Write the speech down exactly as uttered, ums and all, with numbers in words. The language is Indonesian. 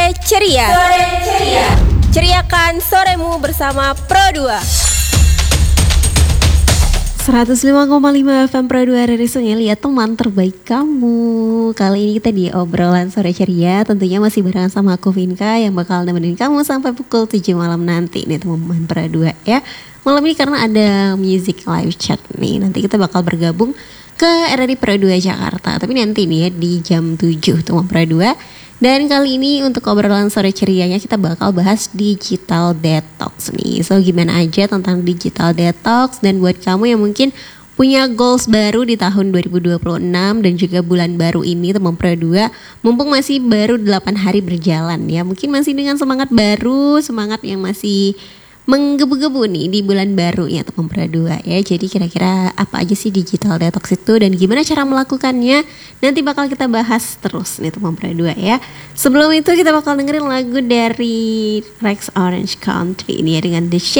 Sore Ceria. Sore Ceria. Ceriakan soremu bersama Pro dua. seratus lima koma lima F M Pro dua dari Sungai Liat, teman terbaik kamu. Kali ini kita di obrolan Sore Ceria, tentunya masih barengan sama aku Vinka yang bakal nemenin kamu sampai pukul tujuh malam nanti nih teman-teman Pro dua ya. Malam ini karena ada music live chat nih, nanti kita bakal bergabung ke R R I Pro dua Jakarta. Tapi nanti nih ya di jam tujuh teman Pro dua. Dan kali ini untuk obrolan Sore Cerianya kita bakal bahas digital detox nih. So gimana aja tentang digital detox, dan buat kamu yang mungkin punya goals baru di tahun dua ribu dua puluh enam dan juga bulan baru ini teman Pro dua, mumpung masih baru delapan hari berjalan ya. Mungkin masih dengan semangat baru, semangat yang masih menggebu-gebu nih di bulan baru ya teman Pro dua ya. Jadi kira-kira apa aja sih digital detox itu dan gimana cara melakukannya, nanti bakal kita bahas terus nih teman Pro dua ya. Sebelum itu kita bakal dengerin lagu dari Rex Orange Country ini ya dengan The Shape